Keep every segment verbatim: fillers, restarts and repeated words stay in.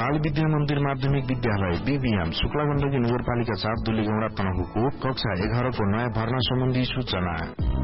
बाल विद्या मन्दिर माध्यमिक विद्यालय बीबीएम शुक्ला गण्डकी नगरपालिका चार दुलीगौंडा तनहुको कक्षा एघार को नयाँ भर्ना सम्बन्धी सूचना।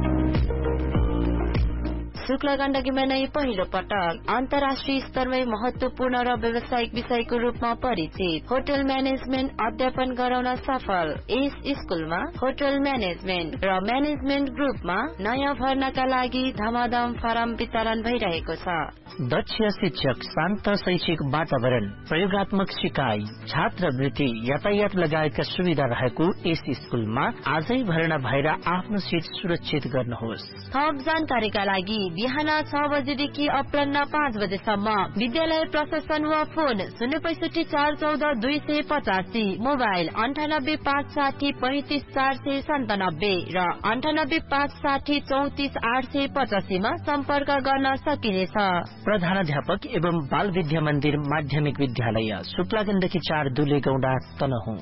शुक्ला गण्डकीमा नै पहिलो पटक अन्तर्राष्ट्रिय स्तरमै महत्वपूर्ण र व्यावसायिक विषयको रूपमा परिचित होटल म्यानेजमेन्ट अध्यापन गराउन सफल। यस स्कुलमा होटल म्यानेजमेन्ट र म्यानेजमेन्ट ग्रुपमा नयाँ भर्नाका लागि धमाधम फारम वितरण भइरहेको छ। दक्ष शिक्षक, शान्त शैक्षिक वातावरण, प्रयोगात्मक सिकाइ, छात्रवृत्ति, यातायात लगायतका सुविधा रहेको यस स्कुलमा आजै भर्ना भएर आफ्नो सिट सुरक्षित गर्नुहोस्। थप जानकारीका लागि बिहान छ बजेदेखि अपराह्न पाँच बजेसम्म विद्यालय प्रशासन वा फोन शून्य पैसठी चार चौध दुई सय पचासी, मोबाइल अन्ठानब्बे पाँच साठी पैंतिस चार सय सन्तानब्बे र अन्ठानब्बे पाँच साठी चौतिस आठ सय पचासीमा सम्पर्क गर्न सकिनेछ। प्रधानाध्यापक एवं बाल विद्या मन्दिर माध्यमिक विद्यालय शुक्ला गण्डकी चार दुलीगौंडा तनहुँ।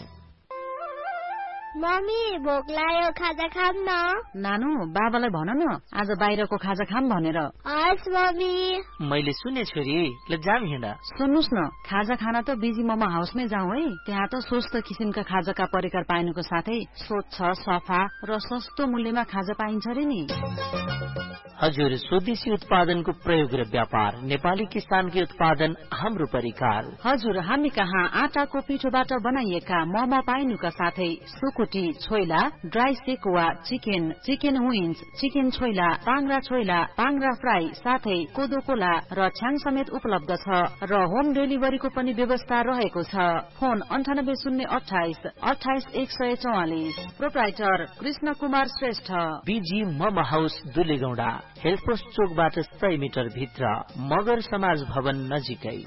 मम्मी भोक लाग्यो, खाजा खाम न। नानु बाबालाई भन न आज बाहिरको खाजा खाम भनेर। हस् मम्मी। मैले सुने छोरी, ल जाम हिँड। सुन्नुस् न, खाजा खाना त बिजी मोमो हाउसमै जाउँ है। त्यहाँ त स्वस्थ किसिमका खाजाका परिकार पाइनुको साथै स्वच्छ, सफा र सस्तो मूल्यमा खाजा पाइन्छ रे नि। हजुर, स्वदेशी उत्पादनको प्रयोग र व्यापार, नेपाली किसानकी उत्पादन हाम्रो परिकार। हजुर, हामी कहाँ आटाको पिठोबाट बनाइएका मोमो पाइनुका साथै सुकुटी, choila, dry sekuwa, chicken, chicken wings, chicken choila, पाङ्रा choila, पाङ्रा fry साथै कोदो कोला र छ्याङ समेत उपलब्ध छ र होम डेलिभरीको पनि व्यवस्था रहेको छ। फोन अन्ठानब्बे शून्य अठाइस अठाइस एक सय चौवालिस। प्रोप्राइटर कृष्ण कुमार श्रेष्ठ। बीजी मोमो हाउस दुलीगौंडा, हेल्पोस्ट चोकबाट सय मिटर भित्र, मगर समाज भवन नजिकै।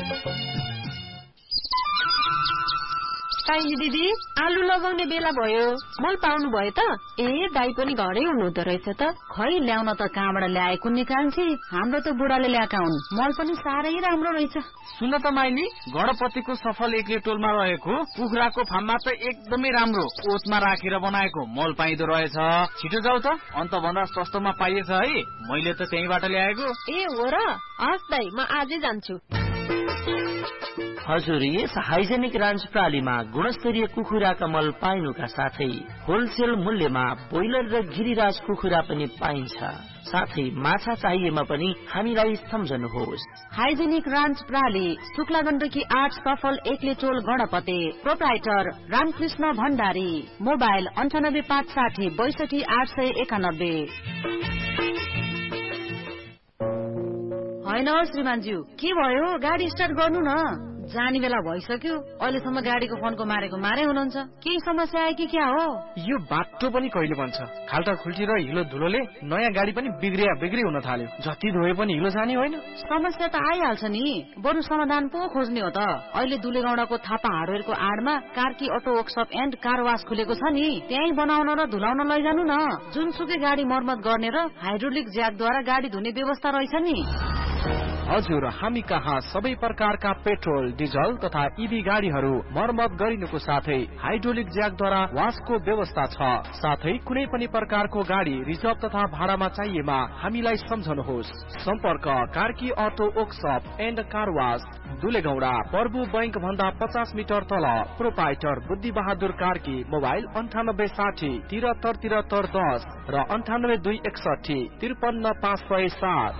काइली दिदी, आलु लगाउने बेला भयो, मल पाउनु भयो त? ए दाई पनि घरै हुनुहुँदो रहेछ त। खै ल्याउन त कहाँबाट ल्याएको निकाल्छे, हाम्रो त बुढाले ल्याएका हुन्। मल पनि साह्रै राम्रो रहेछ। सुन त माइली, गणपतिको सफल एक्ले टोलमा रहेको कुखुराको फार्ममा त एकदमै राम्रो ओतमा राखेर बनाएको मल पाइदो रहेछ। छिटो जाऊ त, अन्त भन्दा सस्तोमा पाइएछ है। मैले त त्यहीबाट ल्याएको। ए हो र? हस् दाई, म आजै जान्छु। हजुर, यस हाइजेनिक रान्च प्रालीमा गुणस्तरीय कुखुराका मल पाइनुका साथै होलसेल मूल्यमा बोइलर र गिरिराज कुखुरा पनि पाइन्छ। साथै माछा चाहिएमा पनि हामीलाई सम्झनुहोस्। हाइजेनिक रान्च प्राली, शुक्ला गण्डकी आठ सफल एक्ले टोल गणपते। प्रोप्राइटर रामकृष्ण भण्डारी। मोबाइल अन्ठानब्बे पाँच साठी बैसठी आठ सय एकानब्बे। होइन श्रीमानज्यू, के भयो? गाडी स्टार्ट गर्नु न। जाने बेला भइसक्यो, अहिलेसम्म गाडीको फोनको मारेको मारे हुनुहुन्छ। केही समस्या आयो कि क्या हो? यो बाटो पनि कहिले बन्छ? खाल्टा खुल्टी र हिलो धुलोले नयाँ गाडी पनि बिग्रिया बिग्री हुन थाल्यो। जति धोए पनि हिलो जाने होइन। समस्या त आइहाल्छ नि, बरु समाधान पो खोज्ने हो त। अहिले दुलेगौंडाको Thapa हार्डवेयरको आडमा Karki auto workshop and car वास खुलेको छ नि, त्यही बनाउन र धुलाउन लैजानु न। जुनसुकै गाडी मर्मत गर्ने र हाइड्रोलिक ज्याकद्वारा गाडी धुने व्यवस्था रहेछ नि। हजुर, हामी कहाँ सबै प्रकारका पेट्रोल, डिजल तथा ईभी गाडीहरू मर्मत गरिनुको साथै हाइड्रोलिक ज्याकद्वारा वासको व्यवस्था छ। साथै कुनै पनि प्रकारको गाडी रिजर्भ तथा भाडामा चाहिएमा हामीलाई सम्झनुहोस्। सम्पर्क Karki auto workshop and car वास, दुलेगौंडा, प्रभु बैंक भन्दा पचास मिटर तल। प्रोप्राइटर बुद्धि बहादुर कार्की। मोबाइल अन्ठानब्बे साठी तिहत्तर तिहत्तर दस र अन्ठानब्बे दुई एकसठी त्रिपन्न पाँच सय सात।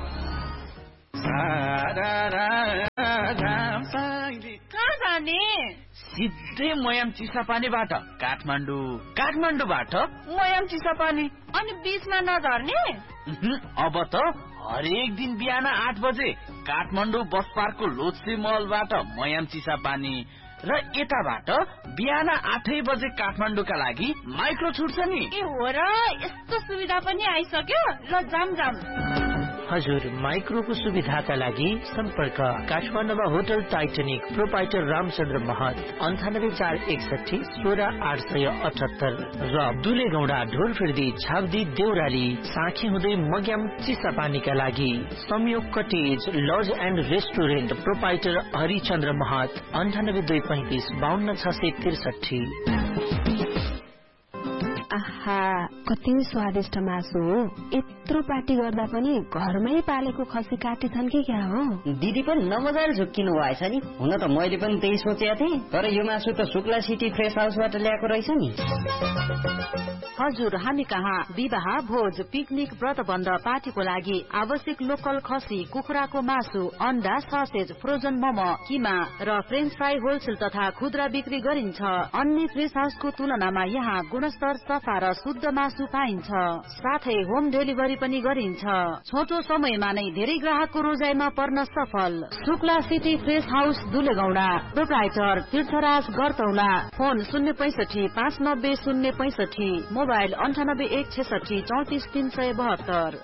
कहाँ जाने? सिधै मयाम चिसापानीबाट काठमाडौँ, काठमाडौँबाट मयाम चिसापानी। अनि बीचमा नझर्ने? अब त हरेक दिन बिहान आठ बजे काठमाडौँ बस पार्कको लोत्से मलबाट मयाम चिसापानी र यताबाट बिहान आठै बजे काठमाडौँका लागि माइक्रो छुट्छ नि। ए हो र? यस्तो सुविधा पनि आइसक्यो। ल जाम जाम। हजुर, माइक्रोको सुविधाका लागि सम्पर्क काठमाडौँमा होटल टाइटनिक। प्रोप्राइटर रामचन्द्र महत। अन्ठानब्बे चार एकसठी सोह्र आठ सय अठहत्तर र दुलेगौंडा ढोलफिर्दी झाब्दी देउराली साँखी हुँदै मग्याम चिसापानीका लागि संयोग cottage laws and restaurant. Proprietor Harichandra महत। अन्ठानब्बे दुई पैंतिस बाहन्न छ सय त्रिसठी। आहा कति स्वादिष्ट मासु हो। यत्रो पार्टी गर्दा पनि घरमै पालेको खसी काटिछन् कि क्या हो? दिदी पनि नमजाले झुक्किनु भएछ नि। हुन त मैले पनि त्यही सोचेको थिएँ, तर यो मासु त शुक्ला सिटी फ्रेस हाउसबाट ल्याएको रहेछ नि। हजुर, हामी कहाँ विवाह, भोज, पिकनिक, व्रतबन्ध, पार्टीको लागि आवश्यक लोकल खसी, कुखुराको मासु, अन्डा, ससेज, फ्रोजन मोमो, किमा र फ्रेन्च फ्राई होलसेल तथा खुद्रा बिक्री गरिन्छ। अन्य फ्रेस हाउसको तुलनामा यहाँ गुणस्तर, सफा र शुद्ध मासु पाइन्छ। साथै होम डेलिभरी पनि गरिन्छ। छोटो समयमा नै धेरै ग्राहकको रोजाइमा पर्न सफल। Shukla city fresh house दुलेगौडा, proprietor तीर्थराज गरतौला। फोन शून्य पैसठी पाँच नब्बे शून्य पैसठी, मोबाइल अन्ठानब्बे एक छेसठी चौतिस तीन सय बहत्तर।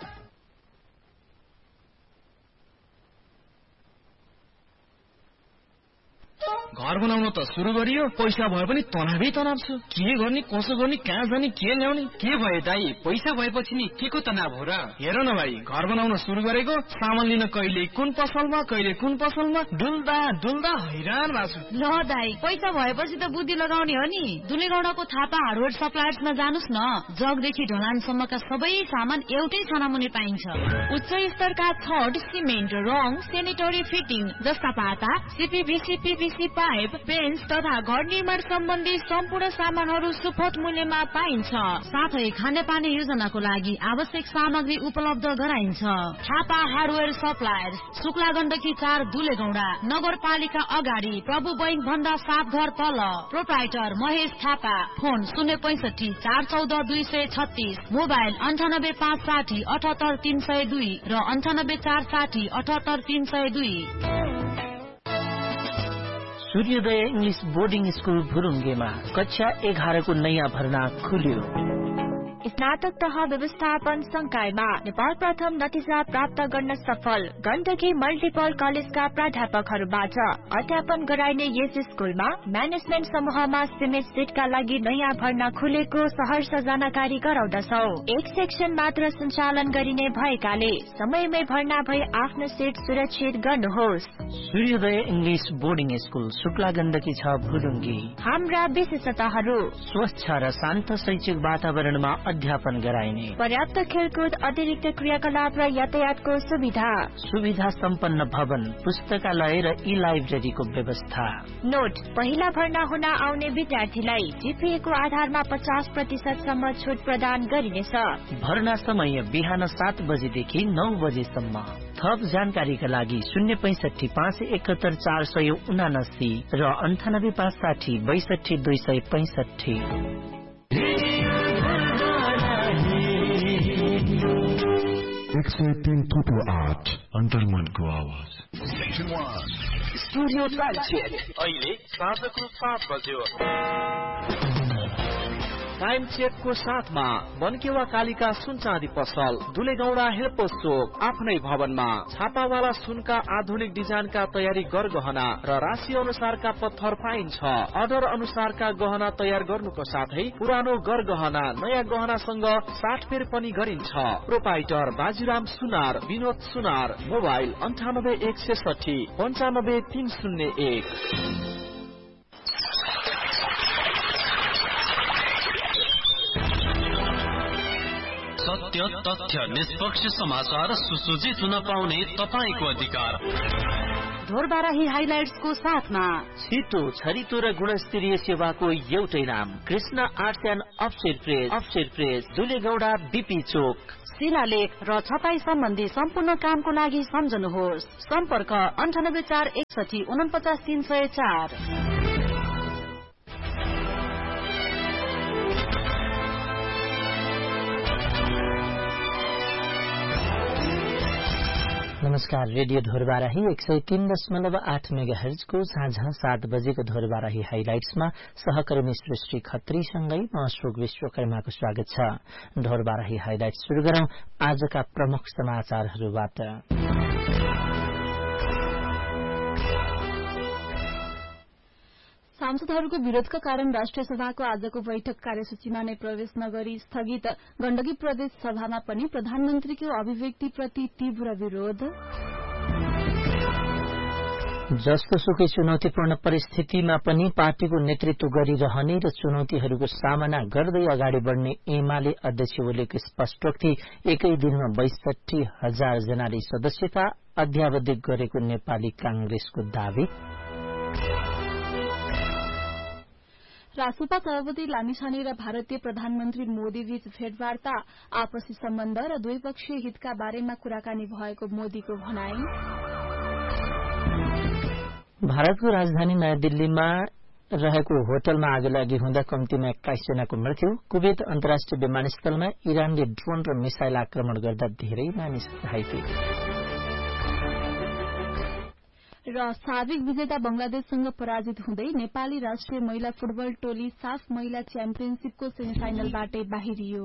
घर बनाउन त सुरु गरियो, पैसा भए पनि तनावै तनाव छ। के गर्ने, कसो गर्ने, कहाँ जाने, के ल्याउने? के भयो दाई, पैसा भएपछि नि के को तनाव हो र? हेर न भाइ, घर बनाउन सुरु गरेको, सामान लिन कहिले कुन पसलमा कहिले कुन पसलमा डुल्दा डुल्दा हैरान भएको छु। ल दाई, पैसा भएपछि त बुद्धि लगाउने हो नि। दुलेगौडाको थापा हार्डवेयर सप्लायर्समा जानुस् न। जगदेखि ढलानसम्मका सबै सामान एउटै छानामुनि पाइन्छ। उच्च स्तरका छड, सिमेन्ट, रङ, सेनिटरी फिटिङ जस्ता पाता, सिपिभिसी, पिभिसी पाइप, पेन्स तथा घर निर्माण सम्बन्धी सम्पूर्ण सामानहरू सुपथ मूल्यमा पाइन्छ। साथै खानेपानी योजनाको लागि आवश्यक सामग्री उपलब्ध गराइन्छ। थापा हार्डवेयर सप्लायर्स, शुक्ला गण्डकी चार दुलेगौडा, नगरपालिका अगाडि, प्रभु बैंक भन्दा सात घर तल। प्रोप्राइटर महेश थापा। फोन शून्य पैसठी चार चौध दुई सय छत्तीस, मोबाइल अन्ठानब्बे पाँच साठी अठहत्तर तीन सय दुई र अन्ठानब्बे चार साठी अठहत्तर तीन सय दुई। सूर्योदय इंग्लिश बोर्डिङ स्कूल भुरुङ्गेमा कक्षा एघारको नयाँ भर्ना खुल्यो। स्नातक तह व्यवस्थापन संकायमा नेपाल प्रथम नतिजा प्राप्त गर्न सफल गण्डकी मल्टिपल कलेजका प्राध्यापकहरूबाट अध्यापन गराइने यस स्कूलमा म्यानेजमेन्ट समूहमा सीमित सीटका लागि नयाँ भर्ना खुलेको सहर्ष जानकारी गराउँदछौ। एक सेक्सन मात्र सञ्चालन गरिने भएकाले समयमै भर्ना भई आफ्नो सीट सुरक्षित गर्नुहोस्। सूर्योदय English boarding school Shukla Gandaki छ भुरुङ्गी। हाम्रा विशेषताहरू स्वच्छ र शान्त शैक्षिक वातावरणमा अध्यापन गराइने, पर्याप्त खेलकुद, अतिरिक्त क्रियाकलाप र यातायातको सुविधा, सुविधा सम्पन्न भवन, पुस्तकालय र ई लाइब्रेरीको व्यवस्था। नोट, पहिला भर्ना हुन आउने विद्यार्थीलाई जीपीए को आधारमा पचास प्रतिशत सम्म छुट प्रदान गरिनेछ। भर्ना समय बिहान सात बजेदेखि नौ बजेसम्म। थप जानकारीका लागि शून्य पैसठी पाँच एकहत्तर चार सय उनासी र अन्ठानब्बे पाँच साठी बैसठी दुई सय पैसठी। एक सय तीन थुप्रो आठ अन्तर्मनको आवाज। स्टुडियो अहिले साँझको सात बज्यो। टाइम चेकको साथमा बनकेवा कालिका सुन चाँदी पसल, दुलेगौडा हेलपोस्ट चोक, आफ्नै भवनमा छापावाला सुनका आधुनिक डिजाइनका तयारी गरगहना र राशि अनुसारका पत्थर पाइन्छ। अर्डर अनुसारका गहना तयार गर्नुको साथै पुरानो गरगहना नयाँ गहनासँग साटफेर पनि गरिन्छ। प्रोपाइटर बाजीराम सुनार, विनोद सुनार। मोबाइल अन्ठानब्बे एक छेसठी पन्चानब्बे तीन शून्य एक। सत्य, तथ्य, निष्पक्ष समाचार सुसज्जित हुन पाउने तपाईको अधिकार। ढोरबाराही हाइलाइट्सको साथमा छिटो, छरितो र गुणस्तरीय सेवाको एउटै नाम, Krishna arts and offset press. Offset press, दुलेगौडा BP चोक। शिलालेख र छपाई सम्बन्धी सम्पूर्ण कामको लागि सम्झनुहोस्। सम्पर्क अन्ठानब्बे चार एकसठी उनपचास तीन सय चार। नमस्कार, रेडियो ढोरबाराही एक सय तीन दशमलव आठ मेगा हर्जको साँझ सात बजेको ढोरबाराही हाइलाइट्समा सहकर्मी सृष्टि खत्रीसँगै म अशोक विश्वकर्माको स्वागत छ। ढोरबाराही हाइलाइट सुरु गरौं आजका प्रमुख समाचारहरूबाट। सांसदहरूको विरोधका कारण राष्ट्रिय सभाको आजको बैठक कार्यसूचीमा नै प्रवेश नगरी स्थगित। गण्डकी प्रदेश सभामा पनि प्रधानमन्त्रीको अभिव्यक्तिप्रति तीव्र विरोध। जस्तो सुकै चुनौतीपूर्ण परिस्थितिमा पनि पार्टीको नेतृत्व गरिरहने र चुनौतीहरूको सामना गर्दै अगाडि बढ़ने एमाले अध्यक्ष ओलीको स्पष्टोक्ति एकै दिनमा बैसठी हजार जनाले सदस्यता अध्यावधिक गरेको नेपाली कांग्रेसको दावी। रासुपा सभापति लामिछाने र भारतीय प्रधानमन्त्री मोदी बीच भेटवार्ता आपसी सम्बन्ध र द्विपक्षीय हितका बारेमा कुराकानी भएको मोदीको भनाई। भारतको राजधानी नयाँ दिल्लीमा रहेको होटलमा आगोलागी हुँदा कम्तीमा एक्काइस जनाको मृत्यु। कुवेत अन्तर्राष्ट्रिय विमानस्थलमा इरानले ड्रोन र मिसाइल आक्रमण गर्दा धेरै मानिस घाइते। र साबिक विजेता बंगलादेशसँग पराजित हुँदै नेपाली राष्ट्रिय महिला फुटबल टोली साफ महिला च्याम्पियनशीपको सेमिफाइनलबाटै बाहिरियो।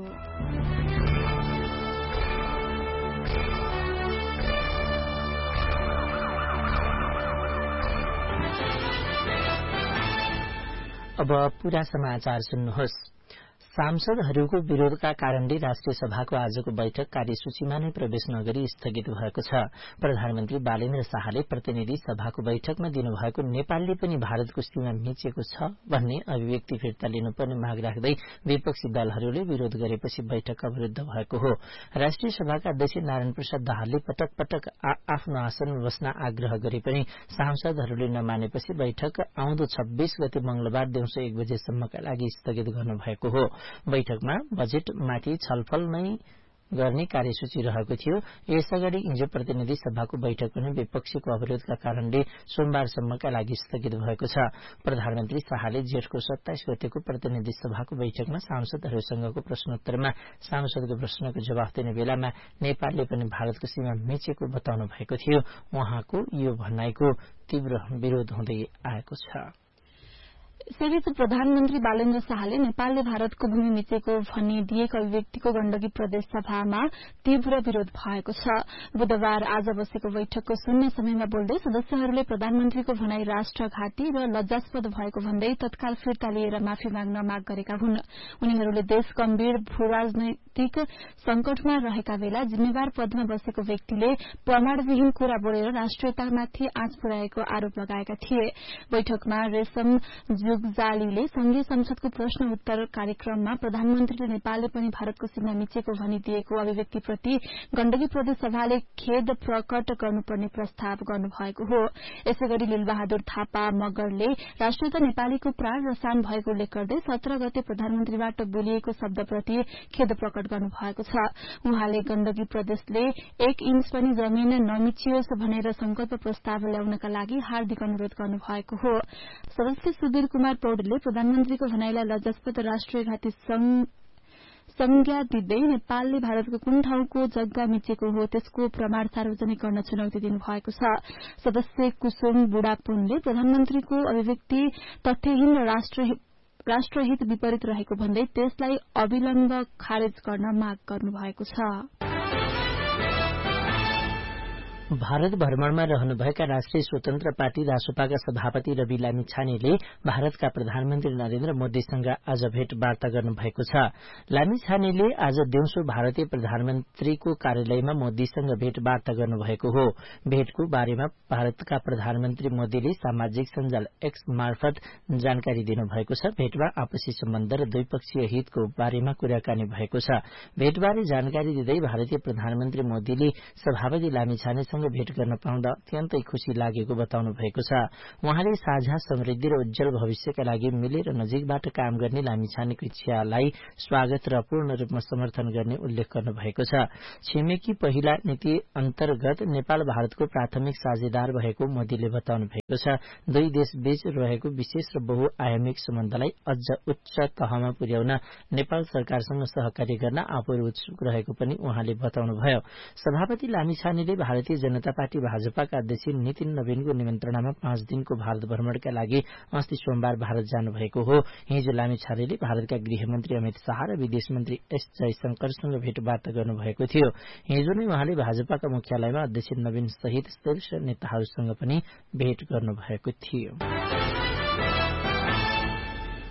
अब पूरा समाचार सुन्नुहोस्। सांसदहरूको विरोधका कारणले राष्ट्रिय सभाको आजको बैठक कार्यसूचीमा नै प्रवेश नगरी स्थगित भएको छ। प्रधानमन्त्री बालेन्द्र शाहले प्रतिनिधि सभाको बैठकमा दिनुभएको नेपालले पनि भारतको सीमा मिचेको छ भन्ने अभिव्यक्ति फिर्ता लिनुपर्ने माग राख्दै विपक्षी दलहरूले विरोध गरेपछि बैठक अवरुद्ध भएको हो। राष्ट्रिय सभाका अध्यक्ष नारायण प्रसाद दाहालले पटक पटक आफ्नो आसनमा बस्न आग्रह गरे पनि सांसदहरूले नमानेपछि बैठक आउँदो छब्बीस गते मंगलबार दिउँसो एक बजेसम्मका लागि स्थगित गर्नुभएको हो। बैठकमा बजेटमाथि छलफल नै गर्ने कार्यसूची रहेको थियो। यसअगाडि हिजो प्रतिनिधि सभाको बैठक पनि विपक्षीको अवरोधका कारणले सोमबारसम्मका लागि स्थगित भएको छ। प्रधानमन्त्री शाहले जेठको सत्ताइस गतेको प्रतिनिधि सभाको बैठकमा सांसदहरूसँगको प्रश्नोत्तरमा सांसदको प्रश्नको जवाफ दिने बेलामा नेपालले पनि भारतको सीमा मिचेको बताउनु भएको थियो। उहाँको यो भनाइको तीव्र विरोध हुँदै आएको छ। यसैबीच प्रधानमन्त्री बालेन्द्र शाहले नेपालले भारतको भूमि मिचेको भन्ने दिएको अभिव्यक्तिको गण्डकी प्रदेश सभामा तीव्र विरोध भएको छ। बुधबार आज बसेको बैठकको शून्य समयमा बोल्दै सदस्यहरूले प्रधानमन्त्रीको भनाई राष्ट्रघाती र लज्जास्पद भएको भन्दै तत्काल फिर्ता लिएर माफी माग्न माग गरेका हुन्। उनीहरूले देश गम्भीर भू राजनैतिक संकटमा रहेका बेला जिम्मेवार पदमा बसेको व्यक्तिले प्रमाणविहीन कुरा बोलेर राष्ट्रियतामाथि आँच पुर्याएको आरोप लगाएका थिए। बैठकमा रेशम जुगजालीले संघीय संसदको प्रश्न उत्तर कार्यक्रममा प्रधानमन्त्रीले नेपालले पनि भारतको सीमा मिचेको भनिदिएको अभिव्यक्तिप्रति गण्डकी प्रदेश सभाले खेद प्रकट गर्नुपर्ने प्रस्ताव गर्नुभएको हो। यसैगरी लीलबहादुर थापा मगरले राष्ट्रियता नेपालीको प्राण र शान भएको उल्लेख गर्दै सत्र गते प्रधानमन्त्रीबाट बोलिएको शब्दप्रति खेद प्रकट गर्नुभएको छ। उहाँले गण्डकी प्रदेशले एक इंच पनि जमीन नमिचियोस् भनेर संकल्प प्रस्ताव ल्याउनका लागि हार्दिक अनुरोध गर्नुभएको हो। सदस्य सुधीर कुमार पौडेलले प्रधानमन्त्रीको भनाइलाई लज्जास्पद राष्ट्रियघाती संज्ञा दिँदै नेपालले भारतको कुन ठाउँको जग्गा मिचेको हो त्यसको प्रमाण सार्वजनिक गर्न चुनौती दिनुभएको छ। सदस्य कुसुम बुढापुनले प्रधानमन्त्रीको अभिव्यक्ति तथ्यहीन र राष्ट्रहित विपरीत रहेको भन्दै त्यसलाई अविलम्ब खारेज गर्न माग गर्नुभएको छ। भारत भ्रमणमा रहनुभएका राष्ट्रिय स्वतन्त्र पार्टी रासोपाका सभापति रवि लामिछानेले भारतका प्रधानमन्त्री नरेन्द्र मोदीसँग आज भेटवार्ता गर्नुभएको छ। लामिछानेले आज दिउँसो भारतीय प्रधानमन्त्रीको कार्यालयमा मोदीसँग भेटवार्ता गर्नुभएको हो। भेटको बारेमा भारतका प्रधानमन्त्री मोदीले सामाजिक सञ्जाल एक्स मार्फत जानकारी दिनुभएको छ। भेटमा आपसी सम्बन्ध र द्विपक्षीय हितको बारेमा कुराकानी भएको छ। भेटबारे जानकारी दिँदै भारतीय प्रधानमन्त्री मोदीले सभापति लामिछाने भेट गर्न पाउँदा अत्यन्तै खुशी लागेको बताउनु भएको छ। उहाँले साझा समृद्धि र उज्जवल भविष्यका लागि मिलेर नजिकबाट काम गर्ने लामिछानेको इच्छालाई स्वागत र पूर्ण रूपमा समर्थन गर्ने उल्लेख गर्नु भएको छ। छिमेकी पहिला नीति अन्तर्गत नेपाल भारतको प्राथमिक साझेदार भएको मोदीले बताउनु भएको छ। दुई देशबीच रहेको विशेष र बहुआयामिक सम्बन्धलाई अझ उच्च तहमा पुर्याउन नेपाल सरकारसँग सहकार्य गर्न आफूहरू उत्सुक रहेको पनि उहाँले बताउनुभयो। सभापति लामिछानेले भारतीय जनता पार्टी भाजपाका अध्यक्ष नितिन नवीनको निमन्त्रणामा पाँच दिनको भारत भ्रमणका लागि अस्ति सोमबार भारत जानुभएको हो। हिजो लामिछानेले भारतका गृहमन्त्री अमित शाह र विदेश मन्त्री एस जयशंकरसँग भेटवार्ता गर्नुभएको थियो। हिजो नै उहाँले भाजपाका मुख्यालयमा अध्यक्ष नवीन सहित शीर्ष नेताहरूसँग पनि भेट गर्नुभएको थियो।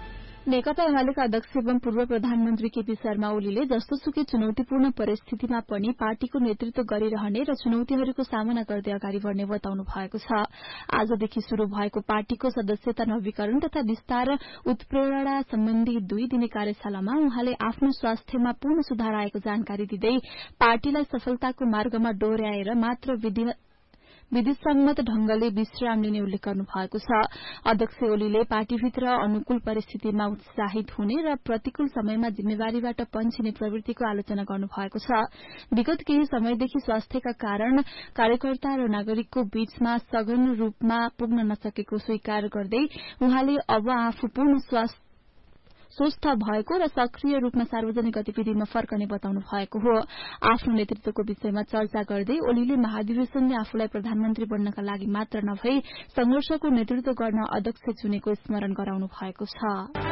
नेकपा एमालेका अध्यक्ष एवं पूर्व प्रधानमन्त्री केपी शर्मा ओलीले जस्तोसुकै चुनौतीपूर्ण परिस्थितिमा पनि पार्टीको नेतृत्व गरिरहने र चुनौतीहरूको सामना गर्दै अगाडि बढ्ने बताउनु भएको छ। आजदेखि शुरू भएको पार्टीको सदस्यता नवीकरण तथा विस्तार उत्प्रेरणा सम्बन्धी दुई दिने कार्यशालामा उहाँले आफ्नो स्वास्थ्यमा पूर्ण सुधार आएको जानकारी दिँदै पार्टीलाई सफलताको मार्गमा डोर्याएर मात्र विधिसम्मत ढंगले विश्राम लिने उल्लेख गर्नु भएको छ। अध्यक्ष ओलीले पार्टीभित्र अनुकूल परिस्थितिमा उत्साहित हुने र प्रतिकूल समयमा जिम्मेवारीबाट पन्छिने प्रवृत्तिको आलोचना गर्नु भएको छ। विगत केही समयदेखि स्वास्थ्यका कारण कार्यकर्ता र नागरिकको बीचमा सघन रूपमा पुग्न नसकेको स्वीकार गर्दै उहाँले अब आफू पूर्ण स्वास्थ्य स्वस्थ भएको र सक्रिय रूपमा सार्वजनिक गतिविधिमा फर्कने बताउनु भएको हो। आफ्नो नेतृत्वको विषयमा चर्चा गर्दै ओलीले महाधिवेशनले आफूलाई प्रधानमन्त्री बन्नका लागि मात्र नभई संघर्षको नेतृत्व गर्न अध्यक्ष चुनेको स्मरण गराउनु भएको छ।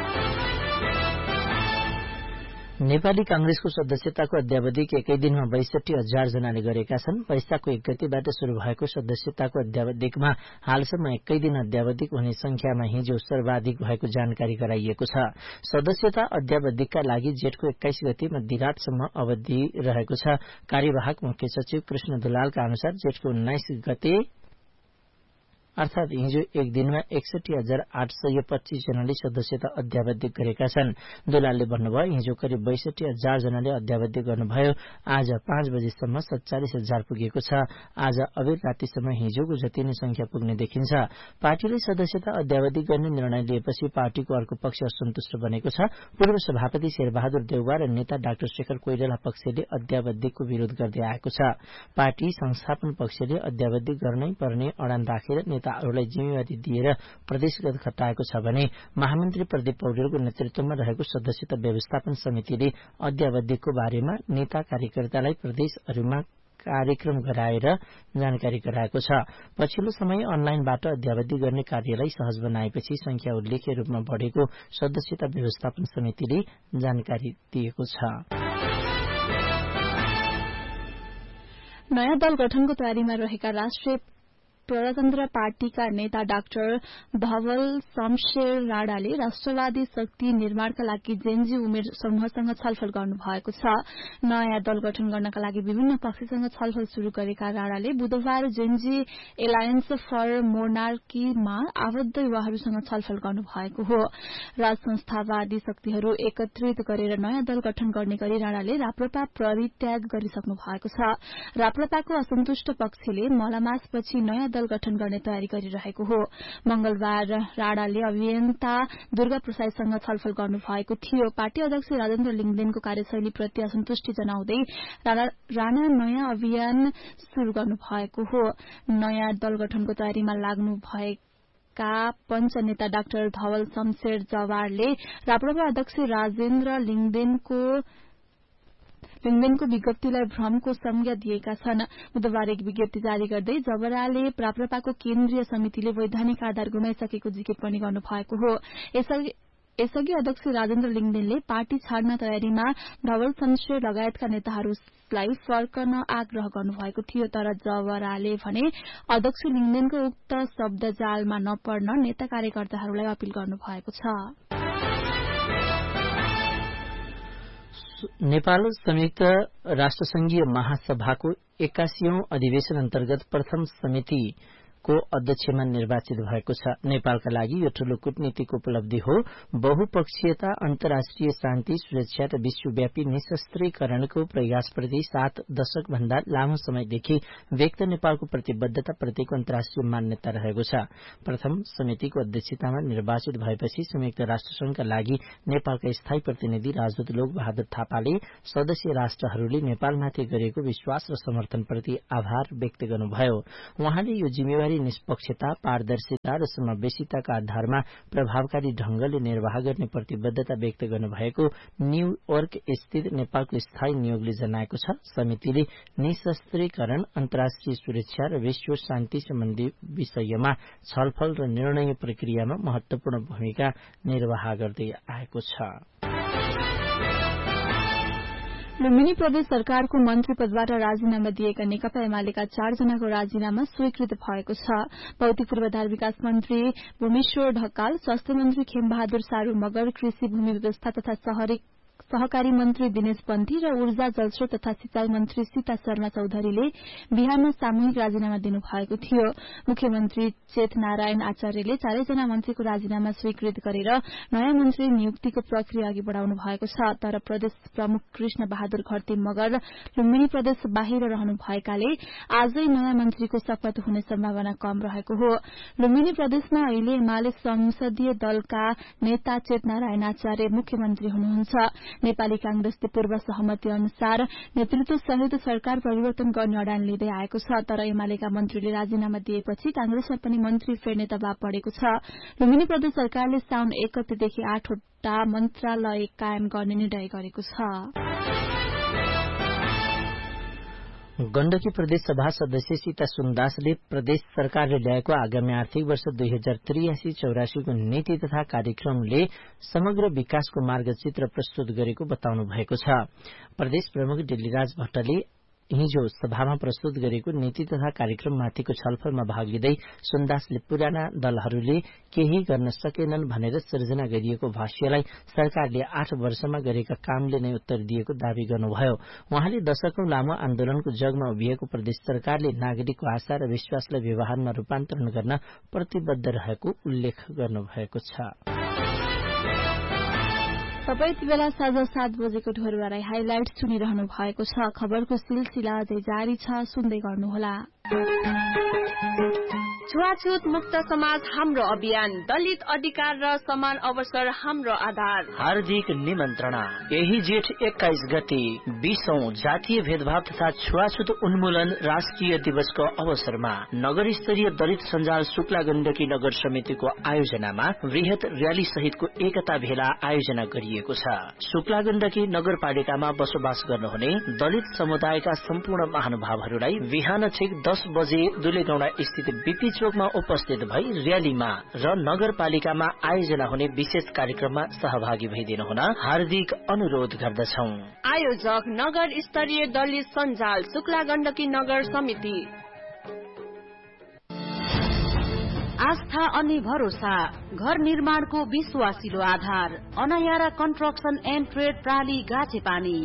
नेपाली कांग्रेसको सदस्यताको अध्यावधिक एकै दिनमा बैसठी हजार जनाले गरेका छन्। वैशाखको एक गतिबाट शुरू भएको सदस्यताको अध्यावधिकमा हालसम्म एकै दिन अध्यावधिक हुने संख्यामा हिजो सर्वाधिक भएको जानकारी गराइएको छ। सदस्यता अध्यावधिकका लागि जेठको एक्काइस गते मध्यरातसम्म अवधि रहेको छ। कार्यवाहक मुख्य सचिव कृष्ण दुलालका अनुसार जेठको उन्नाइस गते अर्थात हिजो एक दिनमा एकसठी हजार आठ सय पच्चीस जनाले सदस्यता अध्यावधिक गरेका छन्। दुलालले भन्नुभयो हिजो करिब बैसठी हजार जनाले अध्यावधिक गर्नुभयो। आज पाँच बजेसम्म सत्तालिस हजार पुगेको छ। आज अबेर रातिसम्म हिजोको जति नै संख्या पुग्ने देखिन्छ। पार्टीले सदस्यता अध्यावधिक गर्ने निर्णय लिएपछि पार्टीको अर्को पक्ष असन्तुष्ट बनेको छ। पूर्व सभापति शेरबहादुर देउवा र नेता डाक्टर शेखर कोइराला पक्षले अध्यावधिकको विरोध गर्दै आएको छ। पार्टी संस्थापन पक्षले अध्यावधिक गर्नै पर्ने अडान राखेर नेताहरूलाई जिम्मेवारी दिएर प्रदेशगत खटाएको छ भने महामन्त्री प्रदीप पौडेलको नेतृत्वमा रहेको सदस्यता व्यवस्थापन समितिले अध्यावधिकको बारेमा नेता कार्यकर्तालाई प्रदेशहरूमा कार्यक्रम गराएर जानकारी गराएको छ। पछिल्लो समय अनलाइनबाट अध्यावधि गर्ने कार्यलाई सहज बनाएपछि संख्या उल्लेख्य रूपमा बढ़ेको सदस्यता व्यवस्थापन समितिले जानकारी दिएको छ। नयाँ दल गठनको तयारीमा रहेका राष्ट्रिय प्रजातन्त्र पार्टीका नेता डाक्टर धवल शमशेर राणाले राष्ट्रवादी शक्ति निर्माणका लागि जेनजी उमेर समूहसँग छलफल गर्नु भएको छ। नयाँ दल गठन गर्नका लागि विभिन्न पक्षसँग छलफल शुरू गरेका राणाले बुधबार जेनजी एलायन्स फर मोनार्कीमा आबद्ध युवाहरूसँग छलफल गर्नु भएको हो। राज संस्थावादी शक्तिहरू एकत्रित गरेर नयाँ दल गठन गर्ने गरी राणाले राप्रपा परित्याग गरिसक्नु भएको छ। राप्रपाको असन्तुष्ट पक्षले मलामासपछि नयाँ दल गठन गर्ने तयारी गरिरहेको हो। मंगलबार राणाले अभियन्ता दुर्गा प्रसादसँग छलफल गर्नु भएको थियो। पार्टी अध्यक्ष राजेन्द्र लिङदेनको कार्यशैलीप्रति असन्तुष्टि जनाउँदै राणा नयाँ अभियान शुरू गर्नु भएको हो। नयाँ दल गठनको तयारीमा लाग्नु भएका पंच नेता डाक्टर धवल शमशेर जवारले राप्रपा अध्यक्ष राजेन्द्र लिङदेनको लिङदेनको विज्ञप्तिलाई भ्रमको संज्ञा दिएका छन्। बुधबार एक विज्ञप्ति जारी गर्दै जबराले राप्रपाको केन्द्रीय समितिले वैधानिक आधार गुमाइसकेको जिकिर पनि गर्नु भएको हो। यसअघि अध्यक्ष राजेन्द्र लिङदेनले पार्टी छाड्न तयारीमा धवल शमशेर लगायतका नेताहरूलाई फर्कन आग्रह गर्नुभएको थियो। तर जबराले भने अध्यक्ष लिङदेनको उक्त शब्दजालमा नपर्न नेता कार्यकर्ताहरूलाई अपील गर्नु भएको छ। नेपाल संयुक्त राष्ट्रसंघीय महासभाको एक्कासीऔं अधिवेशन अन्तर्गत प्रथम समितिको अध्यक्षमा निर्वाचित भएको छ। नेपालका लागि यो ठूलो कूटनीतिक उपलब्धि हो। बहुपक्षीयता, अन्तर्राष्ट्रिय शान्ति, सुरक्षा र विश्वव्यापी निशस्त्रीकरणको प्रयासप्रति सात दशक भन्दा लामो समयदेखि व्यक्त नेपालको प्रतिबद्धता प्रतिको अन्तर्राष्ट्रिय मान्यता रहेको छ। प्रथम समितिको अध्यक्षतामा निर्वाचित भएपछि संयुक्त राष्ट्रसंघका लागि नेपालका स्थायी प्रतिनिधि राजदूत लोकबहादुर थापाले सदस्य राष्ट्रहरूले नेपालमाथि गरेको विश्वास र समर्थनप्रति आभार व्यक्त गर्नुभयो। उहाँले यो जिम्मेवारी निष्पक्षता, पारदर्शिता र समावेशिताका आधारमा प्रभावकारी ढंगले निर्वाह गर्ने प्रतिबद्धता व्यक्त गर्नुभएको न्यूयोर्क स्थित नेपालको स्थायी नियोगले जनाएको छ। समितिले निशस्त्रीकरण, अन्तर्राष्ट्रिय सुरक्षा र विश्व शान्ति सम्बन्धी विषयमा छलफल र निर्णय प्रक्रियामा महत्वपूर्ण भूमिका निर्वाह गर्दै आएको छ। लुम्बिनी प्रदेश सरकारको मन्त्री पदबाट राजीनामा दिएका नेकपा एमालेका चारजनाको राजीनामा स्वीकृत भएको छ। भौतिक पूर्वाधार विकास मन्त्री भूमेश्वर ढकाल, स्वास्थ्य मन्त्री खेमबहादुर सारू मगर, कृषि भूमि व्यवस्था तथा शहरी सहकारी मन्त्री दिनेश पन्थी र ऊर्जा जलस्रोत तथा सिंचाई मन्त्री सीता शर्मा चौधरीले बिहारमा सामूहिक राजीनामा दिनुभएको थियो। मुख्यमन्त्री चेत नारायण आचार्यले चारैजना मन्त्रीको राजीनामा स्वीकृत गरेर नयाँ मन्त्री नियुक्तिको प्रक्रिया अघि बढ़ाउनु भएको छ। तर प्रदेश प्रमुख कृष्ण बहादुर घरती मगर लुम्बिनी प्रदेश बाहिर रहनु भएकाले आजै नयाँ मन्त्रीको शपथ हुने सम्भावना कम रहेको हो। लुम्बिनी प्रदेशमा अहिले एमाले संसदीय दलका नेता चेत नारायण आचार्य मुख्यमन्त्री हुनुहुन्छ। नेपाली कांग्रेसले पूर्व सहमति अनुसार नेतृत्व सहित सरकार परिवर्तन गर्ने अडान लिँदै आएको छ। तर एमालेका मन्त्रीले राजीनामा दिएपछि कांग्रेसमा पनि मन्त्री फेर्ने दबाव बढ़ेको छ। लुम्बिनी प्रदेश सरकारले साउन एक गतेदेखि आठवटा मन्त्रालय कायम गर्ने निर्णय गरेको छ। गण्डकी प्रदेश सभा सदस्य सीता सुन्दासले प्रदेश सरकारले ल्याएको आगामी आर्थिक वर्ष दुई हजार त्रियासी चौरासीको नीति तथा कार्यक्रमले समग्र विकासको मार्गचित्र प्रस्तुत गरेको बताउनु भएको छ। प्रदेश प्रमुख दिल्लीराज भट्टले हिजो सभामा प्रस्तुत गरेको नीति तथा कार्यक्रममाथिको छलफलमा भाग लिँदै सुन्दासले पुराना दलहरूले केही गर्न सकेनन् भनेर सृजना गरिएको भाष्यलाई सरकारले आठ वर्षमा गरेका कामले नै उत्तर दिएको दावी गर्नुभयो। उहाँले दशकौं लामो आन्दोलनको जगमा उभिएको प्रदेश सरकारले नागरिकको आशा र विश्वासलाई व्यवहारमा रूपान्तरण गर्न प्रतिबद्ध रहेको उल्लेख गर्नुभएको छ। तपाईँ यति बेला साँझ सात बजेको ढोरबाराई हाइलाइट सुनिरहनु भएको छ। खबरको सिलसिला अझै जारी छ, सुन्दै गर्नुहोला। छुवाछुत मुक्त समाज हाम्रो अभियान, दलित अधिकार र समान अवसर हाम्रो आधार। हार्दिक निमन्त्रणा। यही जेठ एक्काइस गते बीसौं जातीय भेदभाव तथा छुवाछुत उन्मूलन राष्ट्रिय दिवसको अवसरमा नगर स्तरीय दलित सञ्जाल शुक्ला गण्डकी नगर समितिको आयोजनामा वृहत र्याली सहितको एकता भेला आयोजना गरिएको छ। शुक्ला गण्डकी नगरपालिकामा बसोबास गर्नुहुने दलित समुदायका सम्पूर्ण महानुभावहरूलाई बिहान ठिक दस बजे दुलेगौडा स्थित बीपी चोकमा उपस्थित भई र्यालीमा र नगरपालिकामा आयोजना हुने विशेष कार्यक्रममा सहभागी भइदिनु हुन हार्दिक अनुरोध गर्दछौ। आयोजक नगर स्तरीय दलित सञ्जाल शुक्ला गण्डकी नगर समिति। आस्था अनि भरोसा, घर निर्माणको विश्वासिलो आधार, अनायारा कन्स्ट्रक्सन एन्ड ट्रेड प्राली गाछेपानी।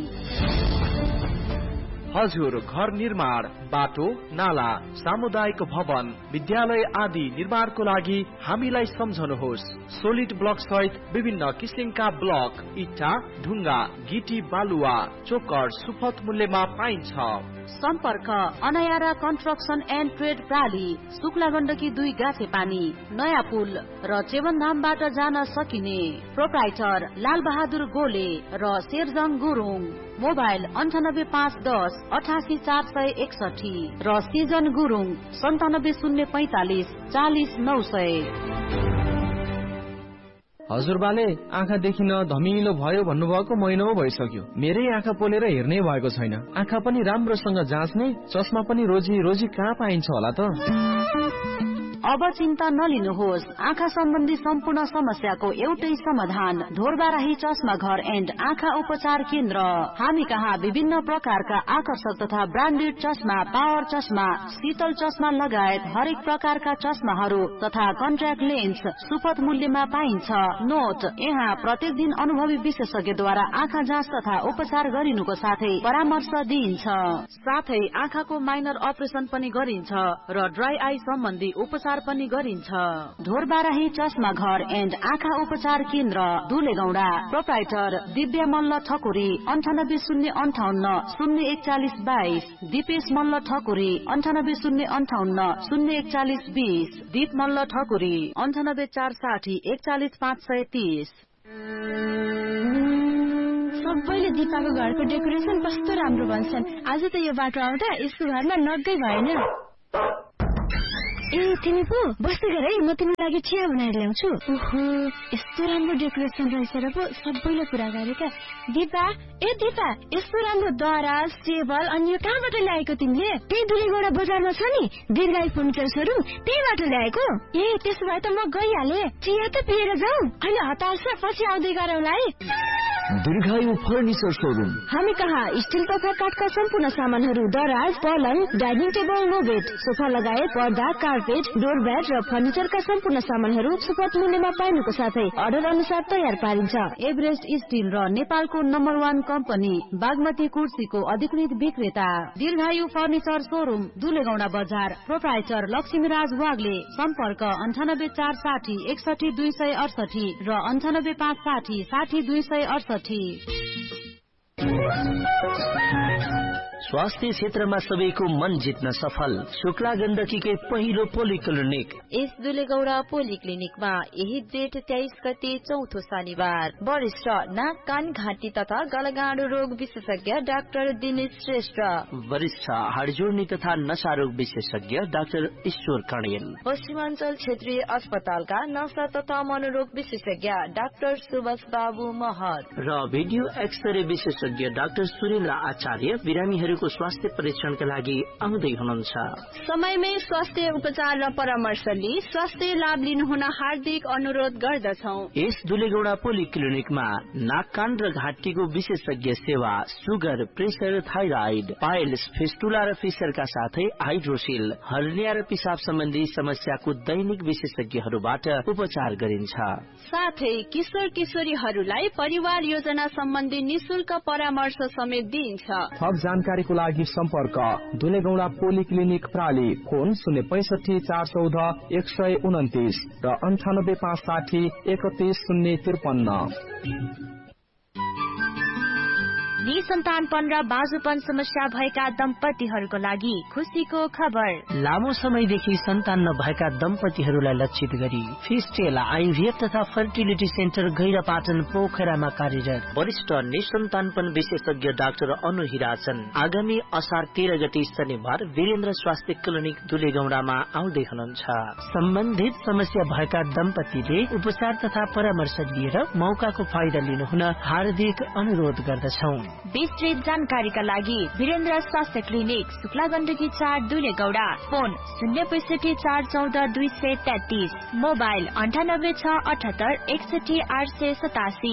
हजुर, घर निर्माण, बाटो, नाला, सामुदायिक भवन, विद्यालय आदि निर्माणको लागि हामीलाई सम्झनुहोस्। सोलिड ब्लक सहित विभिन्न किसिमका ब्लक, इट्टा, ढुङ्गा, गिटी, बालुवा, चोकर सुपथ मूल्यमा पाइन्छ। सम्पर्क अनायारा construction and trade प्राली, Shukla Gandaki दुई गाछे पानी, नयाँ पुल र चेवनधामबाट जान सकिने। प्रोप्राइटर लाल बहादुर गोले र शेरजङ गुरुङ। मोबाइल अन्ठानब्बे पाँच दस अठासी चार सय एकसठी र सिजन गुरुङ सन्तानब्बे शून्य पैंतालिस चालिस नौ सय। हजुरबाले आँखा देखिन धमिलो भयो भन्नुभएको महिनौ भइसक्यो। मेरै आँखा पोलेर हेर्नै भएको छैन। आँखा पनि राम्रोसँग जाँच्ने, चस्मा पनि रोजी रोजी कहाँ पाइन्छ होला त? अब चिन्ता नलिनुहोस्। आँखा सम्बन्धी सम्पूर्ण समस्याको एउटै समाधान, ढोरबाराही चस्मा घर एन्ड आँखा उपचार केन्द्र। हामी कहाँ विभिन्न प्रकारका आकर्षक तथा ब्रान्डेड चस्मा, पावर चस्मा, शीतल चस्मा लगायत हरेक प्रकारका चस्माहरू तथा कन्ट्याक्ट लेन्स सुपथ मूल्यमा पाइन्छ। नोट, यहाँ प्रत्येक दिन अनुभवी विशेषज्ञद्वारा आँखा जाँच तथा उपचार गरिनुको साथै परामर्श दिइन्छ। साथै आँखाको माइनर अपरेसन पनि गरिन्छ र ड्राई आई सम्बन्धी उपचार पनि गरिन्छ। ढोरबाराही चस्मा घर एन्ड आँखा उपचार केन्द्र, दुलेगौडा। प्रोप्राइटर दिव्या मल्ल ठकुरी, अन्ठानब्बे शून्य अन्ठाउन्न शून्य एकचालिस बाइस। दिपेश मल्ल ठकुरी, अन्ठानब्बे शून्य अन्ठाउन्न शून्य एकचालिस बीस। दीप मल्ल ठकुरी, अन्ठानब्बे चार साठी एकचालिस पाँच सय तीस। सबैले दिपाको घरको डेकोरेसन कस्तो राम्रो भन्छन्। आज त यो बाटो आउँदा यसको घरमा नगै भएन। ए तिमी पो बस्दै गर है, म तिमीलाई लागि चिया बनाएर ल्याउँछु। ओहो, यस्तो राम्रो डेकोरेसन रहेछ र पो सबैले कुरा गरेका। दिपा, ए दिपा, यस्तो राम्रो दराज, टेबल अनि यो कहाँबाट ल्याएको तिमीले? त्यही दुलेगौडा बजारमा छ नि दीर्घायु फर्निचर सोरुम, त्यहीबाट ल्याएको। ए त्यसो भए त म गइहाले, चिया त पिएर जाऊ। अहिले हतार छ, पछि आउँदै गरौँला है। दीर्घायु फर्निचर शोरूम। हामी कहाँ स्टिल तथा काठका सम्पूर्ण सामानहरू, दराज, पलङ, dining table, no bed, sofa लगायत पर्दा, कार्पेट, डोरब्याट र फर्निचरका सम्पूर्ण सामानहरू सुपथ मूल्यमा पाइनुको साथै अर्डर अनुसार तयार पारिन्छ। एभरेस्ट स्टिल र नेपालको नम्बर वान कम्पनी बागमती कुर्सीको अधिकृत विक्रेता दीर्घायु फर्निचर शोरूम, दुलेगौडा बजार। प्रोप्राइटर लक्ष्मीराज वाग्ले। सम्पर्क अन्ठानब्बे चार साठी एकसठी दुई सय अडसठी र अन्ठानब्बे पाँच साठी साठी दुई सय अडसठी। स्वास्थ्य क्षेत्रमा सबैको मन जित्न सफल शुक्ला गण्डकीकै पहिलो पोलिक्लिनिक यस दुलेगौडा पोलिक्लिनिकमा यही जेठ तेइस गते चौथो शनिबार वरिष्ठ नाक कान घाँटी तथा गलगाँडो रोग विशेषज्ञ डाक्टर दिनेश श्रेष्ठ, वरिष्ठ हाडजोड्नी तथा नशा रोग विशेषज्ञ डाक्टर ईश्वर कणेल, पश्चिमाञ्चल क्षेत्रीय अस्पतालका नशा तथा मनोरोग विशेषज्ञ डाक्टर सुभाष बाबु महत र भिडियो एक्सरे विशेषज्ञ डाक्टर सुरेन्द्र आचार्य बिरामीहरूको स्वास्थ्य परीक्षणका लागि आउँदै हुनुहुन्छ। समयमै स्वास्थ्य उपचार र परामर्श लिई स्वास्थ्य लाभ लिनुहुन हार्दिक अनुरोध गर्दछौ। यस दुलेगौडा पोलिक्लिनिकमा नाक कान र घाँटीको विशेषज्ञ सेवा, sugar, pressure, thyroid, piles, fistula र फिसरका साथै हाइड्रोसिल, हर्निया र पिसाब सम्बन्धी समस्याको दैनिक विशेषज्ञहरूबाट उपचार गरिन्छ। साथै किशोर किशोरीहरूलाई परिवार योजना सम्बन्धी निशुल्क परामर्श समेत दिइन्छ। थप जानकारीको लागि सम्पर्क दुलेगौडा पोलिक्लिनिक प्राली, फोन शून्य पैसठी चार चौध एक सय उन्तिस र अन्ठानब्बे पाँच साठी एकतिस शून्य त्रिपन्न। निसन्तानपन र बाजुपन समस्या भएका दम्पतिहरूको लागि खुसीको खबर। लामो समयदेखि सन्तान नभएका दम्पतिहरूलाई लक्षित गरी फिस्टेल आइभीएफ तथा फर्टिलिटी सेन्टर गैरापाटन पोखरामा कार्यरत वरिष्ठ निसन्तानपन विशेषज्ञ डाक्टर अनु हिराचन आगामी असार तेह्र गते शनिबार वीरेन्द्र स्वास्थ्य क्लिनिक दुलेगौडामा आउँदै हुनुहुन्छ। सम्बन्धित समस्या भएका दम्पतिले उपचार तथा परामर्श लिएर मौकाको फाइदा लिनुहुन हार्दिक अनुरोध गर्दछौ। विस्तृत जानकारीका लागि वीरेन्द्र स्वास्थ्य क्लिनिक, शुक्ला गण्डकी चार, दुलेगौडा, फोन शून्य पैसठी चार चौध दुई सय तेत्तीस, मोबाइल अन्ठानब्बे छ अठहत्तर एकसठी आठ सय सतासी।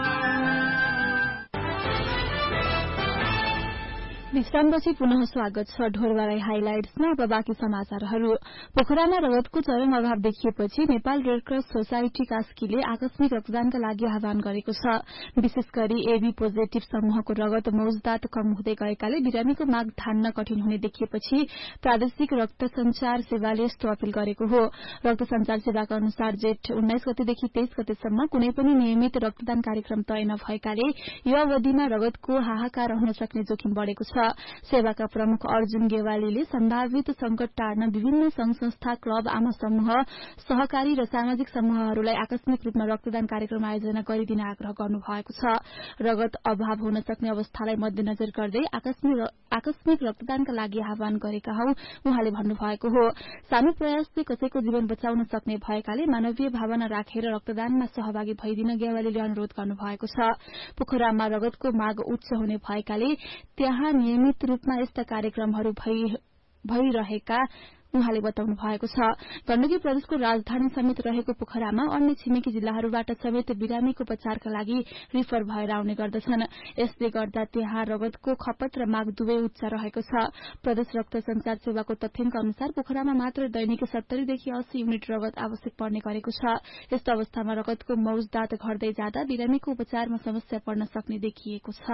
विश्रामपछि पुनः स्वागत छ ढोरबाराई हाइलाइट्समा। अब बाँकी समाचारहरू। पोखरामा रगतको चरम अभाव देखिएपछि नेपाल रेडक्रस सोसाइटी कास्कीले आकस्मिक रक्तदानका लागि आह्वान गरेको छ। विशेष गरी एबी पोजिटिभ समूहको रगत मौजदात कम हुँदै गएकाले बिरामीको माग ठान्न कठिन हुने देखिएपछि प्रादेशिक रक्त संचार सेवाले यस्तो अपील गरेको हो। रक्त संचार सेवाका अनुसार जेठ उन्नाइस गतेदेखि तेइस गतेसम्म कुनै पनि नियमित रक्तदान कार्यक्रम तय नभएकाले यो अवधिमा रगतको हाहाकार रहन सक्ने जोखिम बढ़ेको छ। सेवाका प्रमुख अर्जुन गेवालीले सम्भावित संकट टार्न विभिन्न संघ संस्था, क्लब, आमा समूह, सहकारी र सामाजिक समूहहरूलाई आकस्मिक रूपमा रक्तदान कार्यक्रम आयोजना गरिदिन आग्रह गर्नुभएको छ। रगत अभाव हुन सक्ने अवस्थालाई मध्यनजर गर्दै आकस्मिक रक्तदानका लागि आह्वान गरेका हौ उहाँले भन्नुभएको हो। सानो प्रयासले कसैको जीवन बचाउन सक्ने भएकाले मानवीय भावना राखेर रक्तदानमा सहभागी भइदिन गेवालीले अनुरोध गर्नुभएको छ। पोखरामा रगतको माग उच्च हुने भएकाले त्यहाँ नियमित रूपमा यस्ता कार्यक्रमहरू भइरहेका उहाँले बताउनु भएको छ। गण्डकी प्रदेशको राजधानी समेत रहेको पोखरामा अन्य छिमेकी जिल्लाहरूबाट समेत बिरामीको उपचारका लागि रिफर भएर आउने गर्दछन्। यसले गर्दा त्यहाँ रगतको खपत र माग दुवै उच्च रहेको छ। प्रदेश रक्त संचार सेवाको तथ्याङ्क अनुसार पोखरामा मात्र दैनिक सत्तरीदेखि अस्सी युनिट रगत आवश्यक पर्ने गरेको छ। यस्तो अवस्थामा रगतको मौजदात घट्दै जाँदा बिरामीको उपचारमा समस्या पर्न सक्ने देखिएको छ।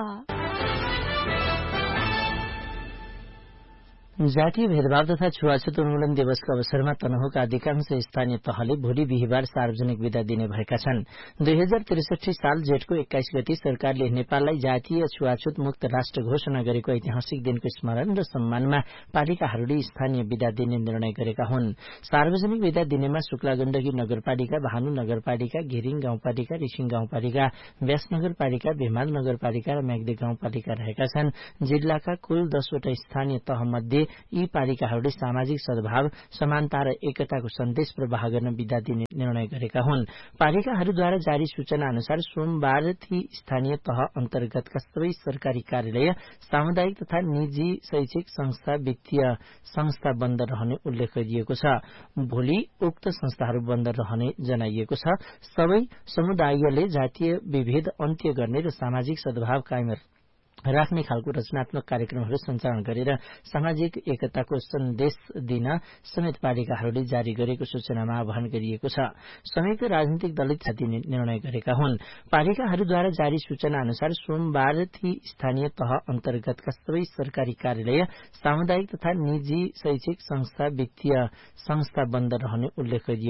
जातीय भेदभाव तथा छुवाछुत उन्मूलन दिवसको अवसरमा तनहुका अधिकांश स्थानीय तहले भोलि बिहिबार सार्वजनिक विदा दिने भएका छन्। दुई हजार त्रिसठी साल जेठको एक्काइस गति सरकारले नेपाललाई जातीय छुवाछुत मुक्त राष्ट्र घोषणा गरेको ऐतिहासिक दिनको स्मरण र सम्मानमा पालिकाहरूले स्थानीय विदा दिने निर्णय गरेका हुन्। सार्वजनिक विदा दिनेमा शुक्ला गण्डकी नगरपालिका, भानु नगरपालिका, घिरिङ गाउँपालिका, रिसिङ गाउँपालिका, व्यास नगरपालिका, भेमाल नगरपालिका र म्याग्दी गाउँपालिका रहेका छन्। जिल्लाका कुल दसवटा स्थानीय तह मध्ये कार्यालयले यी पालिकाहरूले सामाजिक सद्भाव समानता र एकताको सन्देश प्रवाह गर्न बिदा दिने निर्णय गरेका हुन्। पालिकाहरूद्वारा जारी सूचना अनुसार सोमबारदेखि स्थानीय तह अन्तर्गतका सबै सरकारी कार्यालय, सामुदायिक तथा निजी शैक्षिक संस्था, वित्तीय संस्था बन्द रहने उल्लेख गरिएको छ। भोलि उक्त संस्थाहरू बन्द रहने जनाइएको छ। सबै समुदायले जातीय विभेद अन्त्य गर्ने र सामाजिक सद्भाव कायम राख्ने खालको रचनात्मक कार्यक्रमहरू सञ्चालन गरेर सामाजिक एकताको सन्देश दिन समेत पालिकाहरूले जारी गरेको सूचनामा आह्वान गरिएको छ। संयुक्त राजनीतिक दलले दिने निर्णय गरेका हुन्। पालिकाहरूद्वारा जारी सूचना अनुसार सोमबारदेखि स्थानीय तह अन्तर्गतका सबै सरकारी कार्यालय, सामुदायिक तथा निजी शैक्षिक संस्था, वित्तीय संस्था बन्द रहने उल्लेख गरिएको